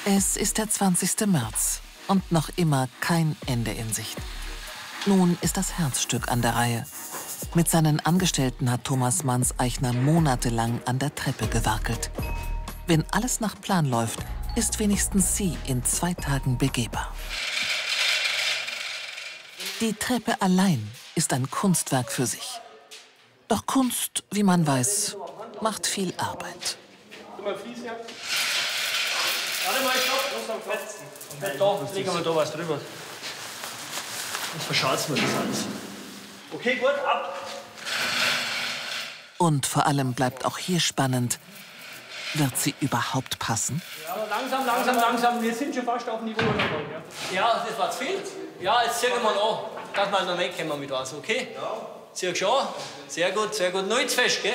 Es ist der 20. März und noch immer kein Ende in Sicht. Nun ist das Herzstück an der Reihe. Mit seinen Angestellten hat Thomas Manns-Eichner monatelang an der Treppe gewerkelt. Wenn alles nach Plan läuft, ist wenigstens sie in 2 Tagen begehbar. Die Treppe allein ist ein Kunstwerk für sich. Doch Kunst, wie man weiß, macht viel Arbeit. Warte mal, ich glaub, da legen wir da was drüber. Sonst verschalzt man das alles. Okay, gut, ab. Und vor allem bleibt auch hier spannend, wird sie überhaupt passen? Ja, langsam. Wir sind schon fast auf dem Niveau. Ja, das war zu viel. Ja, jetzt ziehen wir an, dass wir noch wegkommen mit was, okay? Ja. Zieh schon. Sehr gut. Noch nicht fest, gell?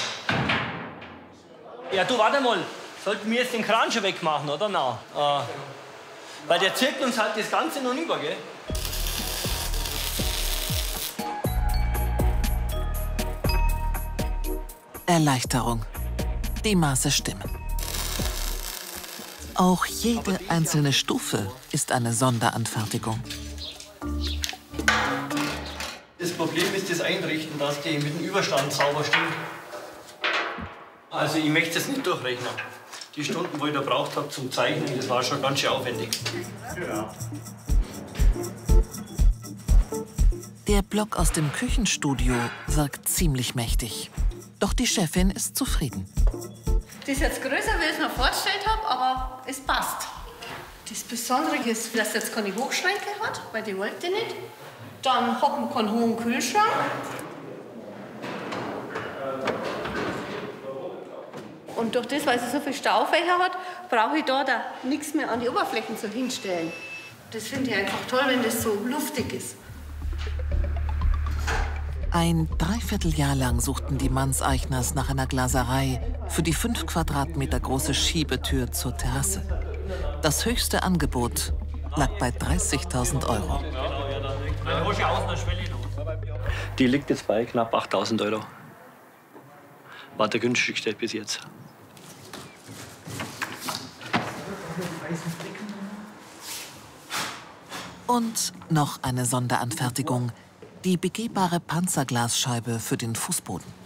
Ja, du, warte mal. Sollten wir jetzt den Kran schon wegmachen, oder? Nein. Weil der zirkt uns halt das Ganze noch über, gell? Erleichterung. Die Maße stimmen. Auch jede einzelne Stufe ist eine Sonderanfertigung. Das Problem ist das Einrichten, dass die mit dem Überstand sauber stehen. Also ich möchte das nicht durchrechnen. Die Stunden, wo ich da braucht habe zum Zeichnen, das war schon ganz schön aufwendig. Ja. Der Block aus dem Küchenstudio wirkt ziemlich mächtig. Doch die Chefin ist zufrieden. Das ist jetzt größer, wie ich es mir vorgestellt habe, aber es passt. Das Besondere ist, dass es jetzt keine Hochschränke hat, weil die wollte ich nicht. Dann hat man keinen hohen Kühlschrank. Und durch das, weil sie so viele Staufächer hat, brauche ich da nichts mehr an die Oberflächen so hinstellen. Das finde ich einfach toll, wenn das so luftig ist. Ein Dreivierteljahr lang suchten die Manns-Eichners nach einer Glaserei für die 5 Quadratmeter große Schiebetür zur Terrasse. Das höchste Angebot lag bei 30.000 €. Die liegt jetzt bei knapp 8.000 €. War der günstigste bis jetzt. Und noch eine Sonderanfertigung, die begehbare Panzerglasscheibe für den Fußboden.